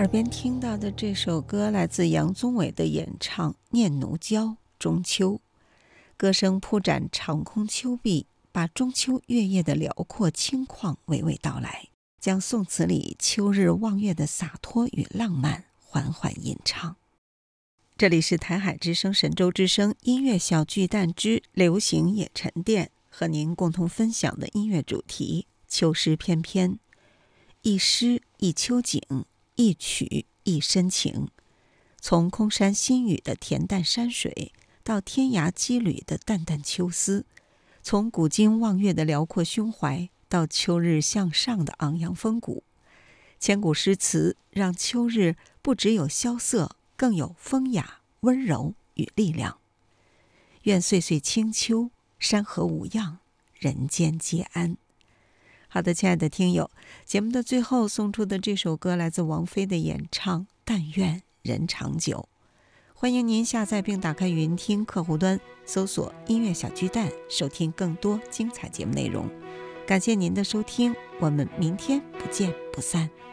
耳边听到的这首歌来自杨宗纬的演唱《念奴娇·中秋》，歌声铺展长空秋碧，把中秋月夜的辽阔清旷娓娓道来，将宋词里秋日望月的洒脱与浪漫缓缓吟唱。这里是台海之声神州之声音乐小巨蛋之流行也沉淀，和您共同分享的音乐主题秋诗翩翩，一诗一秋景，一曲一深情，从空山新雨的恬淡山水，到天涯羁旅的淡淡秋思，从古今望月的辽阔胸怀，到秋日向上的昂扬风骨。千古诗词让秋日不只有萧瑟，更有风雅、温柔与力量。愿岁岁清秋，山河无恙，人间皆安。好的，亲爱的听友，节目的最后送出的这首歌来自王菲的演唱《但愿人长久》。欢迎您下载并打开云听客户端，搜索音乐小巨蛋，收听更多精彩节目内容。感谢您的收听，我们明天不见不散。